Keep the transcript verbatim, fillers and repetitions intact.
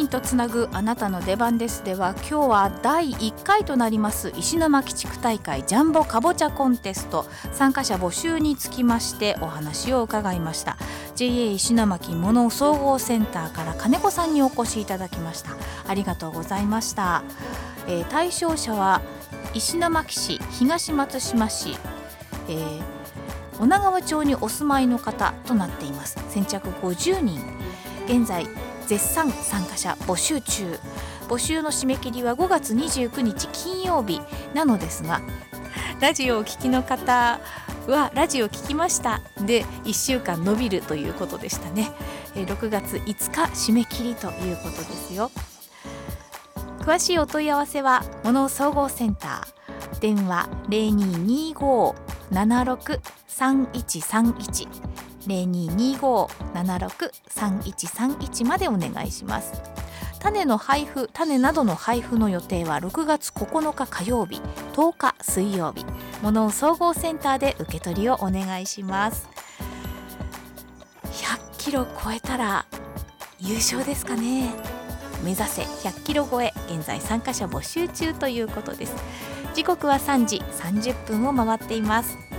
とつなぐあなたの出番ですでは、今日はだいいっかいとなります石巻地区大会ジャンボかぼちゃコンテスト参加者募集につきましてお話を伺いました。 ジェイエー 石巻モノ総合センターから金子さんにお越しいただきました。ありがとうございました。えー、対象者は石巻市、東松島市、えー、女川町にお住まいの方となっています。先着ごじゅうにん、現在絶賛参加者募集中。募集の締め切りはごがつにじゅうくにち金曜日なのですが、ラジオをお聞きの方はラジオを聞きましたでいっしゅうかん延びるということでしたね。ろくがついつか締め切りということですよ。詳しいお問い合わせはモノ総合センター、電話 ゼロにーにーごーななろくさんいちさんいち ゼロにーにーごーななろくさんいちさんいちまでお願いします。種の配布、種などの配布の予定はろくがつここのか火曜日、とおか水曜日、モノ総合センターで受け取りをお願いします。ひゃっキロ超えたら優勝ですかね。目指せひゃっキロ超え、現在参加者募集中ということです。時刻はさんじさんじゅっぷんを回っています。